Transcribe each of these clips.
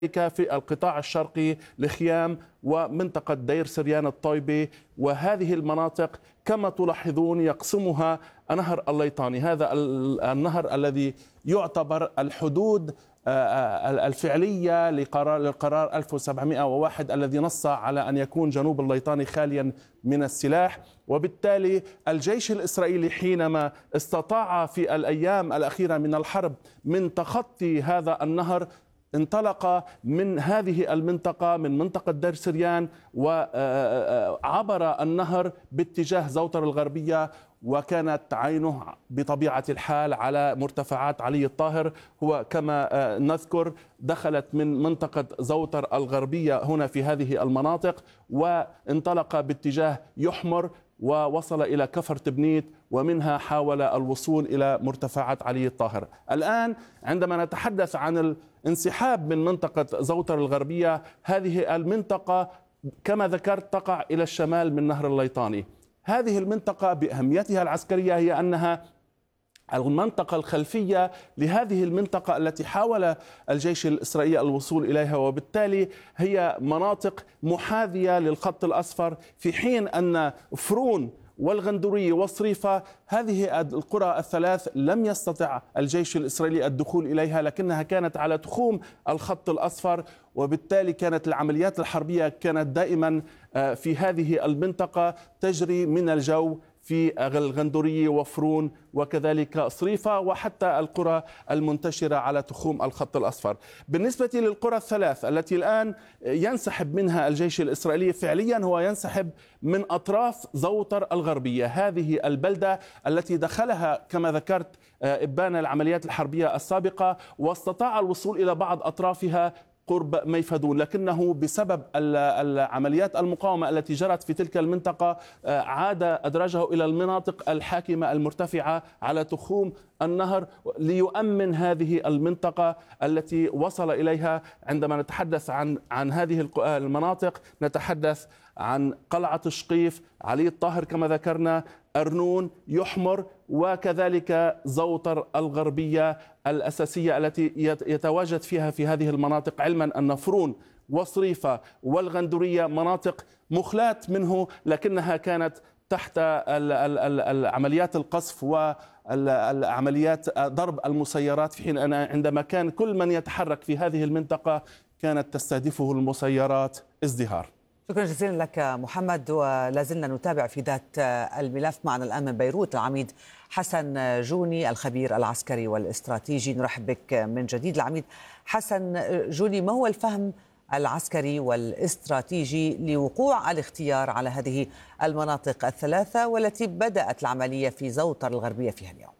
في القطاع الشرقي لخيام ومنطقة دير سريان الطيبة، وهذه المناطق كما تلاحظون يقسمها نهر الليطاني، هذا النهر الذي يعتبر الحدود الفعلية للقرار 1701 الذي نص على أن يكون جنوب الليطاني خاليا من السلاح. وبالتالي الجيش الإسرائيلي حينما استطاع في الأيام الأخيرة من الحرب من تخطي هذا النهر انطلق من هذه المنطقة، من منطقة دير سريان، وعبر النهر باتجاه زوطر الغربية، وكانت عينه بطبيعة الحال على مرتفعات علي الطاهر. هو كما نذكر دخلت من منطقة زوطر الغربية هنا في هذه المناطق، وانطلق باتجاه يحمر ووصل إلى كفر تبنيت، ومنها حاول الوصول إلى مرتفعات علي الطاهر. الآن عندما نتحدث عن الانسحاب من منطقة زوطر الغربية، هذه المنطقة كما ذكرت تقع إلى الشمال من نهر الليطاني. هذه المنطقة بأهميتها العسكرية هي أنها المنطقة الخلفية لهذه المنطقة التي حاول الجيش الإسرائيلي الوصول إليها، وبالتالي هي مناطق محاذية للخط الأصفر، في حين أن فرون والغندورية وصريفة هذه القرى الثلاث لم يستطع الجيش الإسرائيلي الدخول إليها، لكنها كانت على تخوم الخط الأصفر، وبالتالي كانت العمليات الحربية كانت دائما في هذه المنطقة تجري من الجو في الغندورية وفرون وكذلك صريفة وحتى القرى المنتشرة على تخوم الخط الأصفر. بالنسبة للقرى الثلاث التي الآن ينسحب منها الجيش الإسرائيلي، فعليا هو ينسحب من أطراف زوطر الغربية، هذه البلدة التي دخلها كما ذكرت إبان العمليات الحربية السابقة، واستطاع الوصول إلى بعض أطرافها قرب ميفدون، لكنه بسبب العمليات المقاومة التي جرت في تلك المنطقة عاد أدرجه إلى المناطق الحاكمة المرتفعة على تخوم النهر ليؤمن هذه المنطقة التي وصل إليها. عندما نتحدث عن هذه المناطق نتحدث عن قلعة شقيف، علي الطاهر كما ذكرنا، أرنون، يحمر، وكذلك زوطر الغربية الأساسية التي يتواجد فيها في هذه المناطق، علما أن فرون وصريفة والغندورية مناطق مخلات منه، لكنها كانت تحت عمليات القصف والعمليات ضرب المسيرات، في حين أن عندما كان كل من يتحرك في هذه المنطقة كانت تستهدفه المسيرات ازدهار. شكرا جزيلا لك محمد، ولا زلنا نتابع في ذات الملف. معنا الآن من بيروت العميد حسن جوني الخبير العسكري والاستراتيجي. نرحب بك من جديد العميد حسن جوني. ما هو الفهم العسكري والاستراتيجي لوقوع الاختيار على هذه المناطق الثلاثة والتي بدأت العملية في زوطر الغربية فيها اليوم؟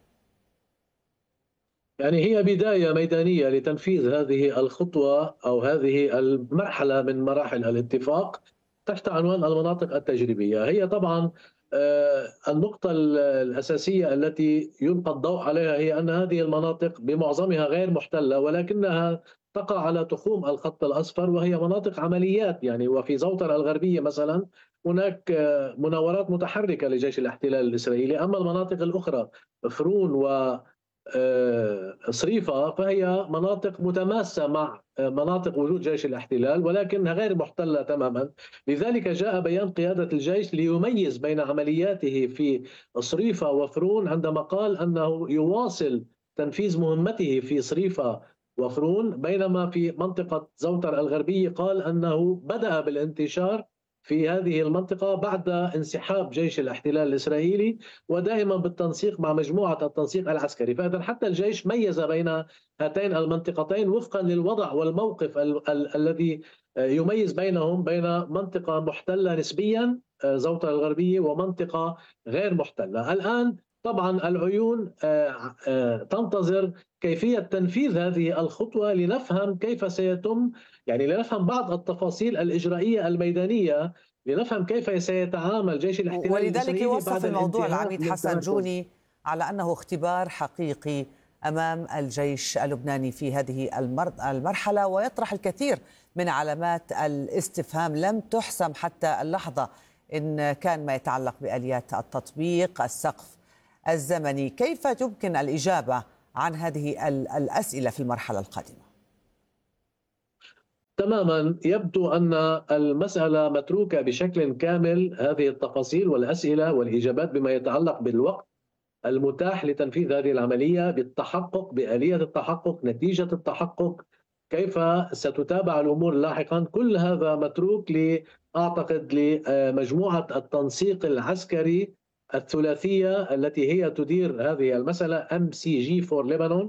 يعني هي بداية ميدانية لتنفيذ هذه الخطوة أو هذه المرحلة من مراحل الاتفاق تحت عنوان المناطق التجريبية. هي طبعا النقطة الأساسية التي يلقى الضوء عليها هي أن هذه المناطق بمعظمها غير محتلة، ولكنها تقع على تخوم الخط الأصفر، وهي مناطق عمليات. يعني وفي زوطر الغربية مثلا هناك مناورات متحركة لجيش الاحتلال الإسرائيلي. أما المناطق الأخرى فرون و صريفة فهي مناطق متماسة مع مناطق وجود جيش الاحتلال، ولكنها غير محتلة تماما. لذلك جاء بيان قيادة الجيش ليميز بين عملياته في صريفة وفرون، عندما قال أنه يواصل تنفيذ مهمته في صريفة وفرون، بينما في منطقة زوطر الغربية قال أنه بدأ بالانتشار في هذه المنطقة بعد انسحاب جيش الاحتلال الإسرائيلي، ودائما بالتنسيق مع مجموعة التنسيق العسكري. فإذا حتى الجيش ميز بين هاتين المنطقتين وفقا للوضع والموقف الذي يميز بينهم، بين منطقة محتلة نسبيا زوطة الغربية ومنطقة غير محتلة. الآن طبعا العيون تنتظر كيفية تنفيذ هذه الخطوة لنفهم كيف سيتم، يعني لنفهم بعض التفاصيل الإجرائية الميدانية، لنفهم كيف سيتعامل جيش الاحتلال ولذلك يوصف الموضوع العميد حسن جوني على أنه اختبار حقيقي أمام الجيش اللبناني في هذه المرحلة، ويطرح الكثير من علامات الاستفهام لم تحسم حتى اللحظة، إن كان ما يتعلق بآليات التطبيق، السقف الزمني. كيف يمكن الإجابة عن هذه الأسئلة في المرحلة القادمة؟ تماما. يبدو أن المسألة متروكة بشكل كامل، هذه التفاصيل والأسئلة والإجابات بما يتعلق بالوقت المتاح لتنفيذ هذه العملية، بالتحقق، بآلية التحقق، نتيجة التحقق، كيف ستتابع الأمور لاحقا. كل هذا متروك أعتقد لمجموعة التنسيق العسكري الثلاثية التي هي تدير هذه المسألة، MCG for Lebanon،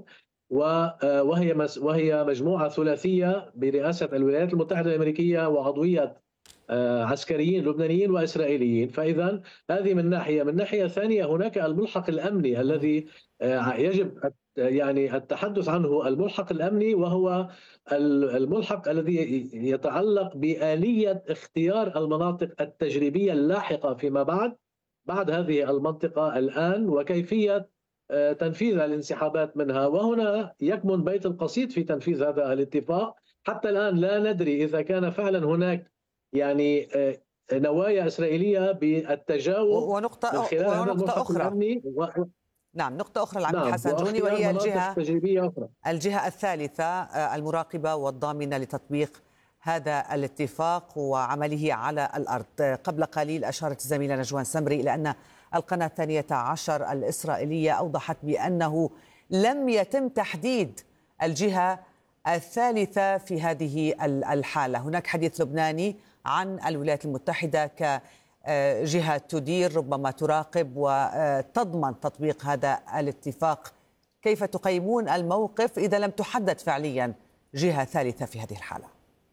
وهي مجموعة ثلاثية برئاسة الولايات المتحدة الأمريكية وعضوية عسكريين لبنانيين وإسرائيليين. فإذا هذه من ناحية. من ناحية ثانية هناك الملحق الأمني الذي يجب يعني التحدث عنه. الملحق الأمني وهو الملحق الذي يتعلق بآلية اختيار المناطق التجريبية اللاحقة فيما بعد هذه المنطقة الآن، وكيفية تنفيذ الانسحابات منها. وهنا يكمن بيت القصيد في تنفيذ هذا الاتفاق. حتى الآن لا ندري إذا كان فعلا هناك يعني نوايا إسرائيلية بالتجاوب ونقطة من خلال هذا الملحق أخرى. الأمني نعم، نقطة أخرى العميد حسن جوني، واختيار وهي مناطق تجريبية أخرى. الجهة الثالثة المراقبة والضامنة لتطبيق هذا الاتفاق وعمله على الأرض. قبل قليل أشارت الزميلة نجوان سمري إلى أن القناة 12 الإسرائيلية أوضحت بأنه لم يتم تحديد الجهة الثالثة في هذه الحالة. هناك حديث لبناني عن الولايات المتحدة كجهة تدير، ربما تراقب وتضمن تطبيق هذا الاتفاق. كيف تقيمون الموقف إذا لم تحدد فعليا جهة ثالثة في هذه الحالة؟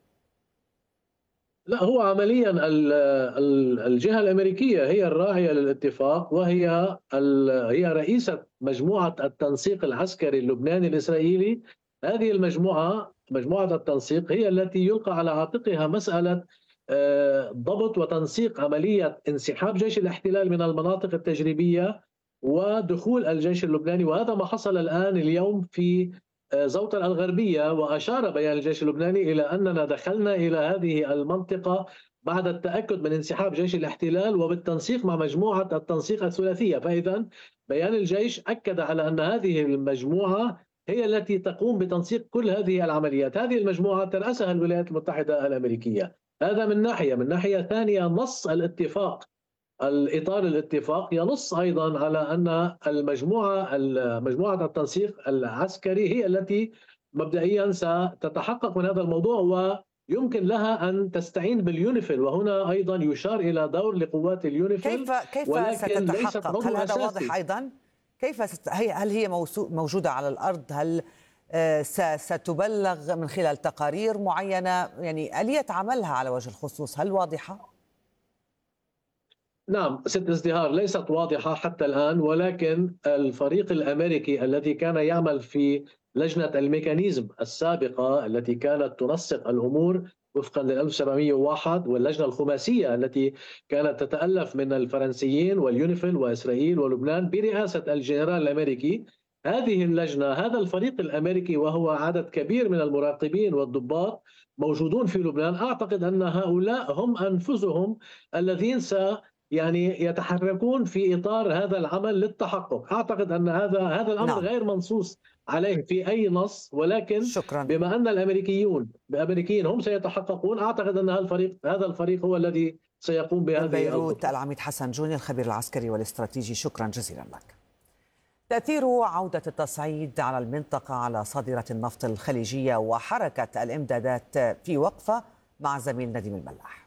لا، هو عمليا الجهة الأمريكية هي الراعية للاتفاق، وهي هي رئيسة مجموعة التنسيق العسكري اللبناني الإسرائيلي. هذه مجموعة التنسيق هي التي يلقى على عاتقها مسألة ضبط وتنسيق عملية انسحاب جيش الاحتلال من المناطق التجريبية ودخول الجيش اللبناني. وهذا ما حصل الآن اليوم في زوطر الغربية. وأشار بيان الجيش اللبناني إلى أننا دخلنا إلى هذه المنطقة بعد التأكد من انسحاب جيش الاحتلال وبالتنسيق مع مجموعة التنسيق الثلاثية. فإذا بيان الجيش أكد على أن هذه المجموعة هي التي تقوم بتنسيق كل هذه العمليات. هذه المجموعة ترأسها الولايات المتحدة الأمريكية. هذا من ناحية. من ناحية ثانية، نص الاتفاق، الإطار الاتفاق ينص أيضا على أن مجموعة التنسيق العسكري هي التي مبدئيا ستتحقق من هذا الموضوع، ويمكن لها أن تستعين باليونيفيل. وهنا أيضا يشار إلى دور لقوات اليونيفيل. كيف ستتحقق؟ هل هذا واضح أيضا؟ هل هي موجودة على الأرض؟ هل ستبلغ من خلال تقارير معينة؟ يعني آلية عملها على وجه الخصوص هل واضحة؟ نعم، ست ازدهار ليست واضحة حتى الآن، ولكن الفريق الأمريكي الذي كان يعمل في لجنة الميكانيزم السابقة التي كانت تنسق الأمور وفقا ل 1701، واللجنة الخماسية التي كانت تتألف من الفرنسيين واليونيفيل وإسرائيل ولبنان برئاسة الجنرال الأمريكي. هذه اللجنة، هذا الفريق الأمريكي وهو عدد كبير من المراقبين والضباط موجودون في لبنان. أعتقد أن هؤلاء هم أنفسهم الذين يعني يتحركون في إطار هذا العمل للتحقق. أعتقد أن هذا الأمر غير منصوص عليه في أي نص، ولكن شكرا. بما أن الأمريكيين هم سيتحققون، أعتقد أن هذا الفريق هو الذي سيقوم بهذه بيروت. العميد حسن جوني الخبير العسكري والاستراتيجي، شكرا جزيلا لك. تأثير عودة التصعيد على المنطقة على صادرة النفط الخليجية وحركة الإمدادات في وقفة مع زميل نديم الملاح.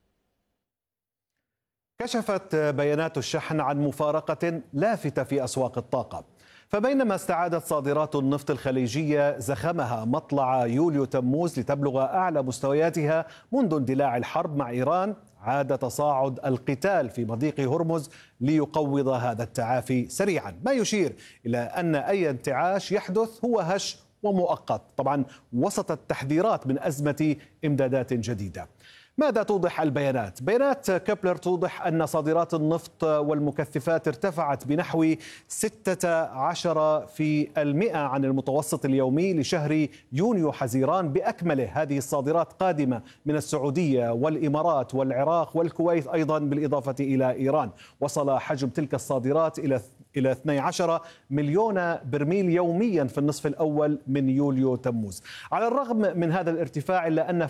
كشفت بيانات الشحن عن مفارقة لافتة في أسواق الطاقة. فبينما استعادت صادرات النفط الخليجية زخمها مطلع يوليو تموز لتبلغ أعلى مستوياتها منذ اندلاع الحرب مع إيران، عاد تصاعد القتال في مضيق هرمز ليقوض هذا التعافي سريعا، ما يشير إلى أن أي انتعاش يحدث هو هش ومؤقت، طبعا وسط التحذيرات من أزمة إمدادات جديدة. ماذا توضح البيانات؟ بيانات كبلر توضح أن صادرات النفط والمكثفات ارتفعت بنحو 16% عن المتوسط اليومي لشهر يونيو حزيران بأكمله. هذه الصادرات قادمة من السعودية والإمارات والعراق والكويت أيضا بالإضافة إلى إيران. وصل حجم تلك الصادرات إلى 12 مليون برميل يوميا في النصف الأول من يوليو تموز. على الرغم من هذا الارتفاع إلا أن